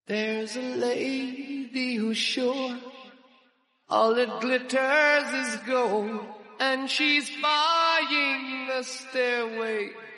There's a lady who's sure all that glitters is gold, and she's buying the stairway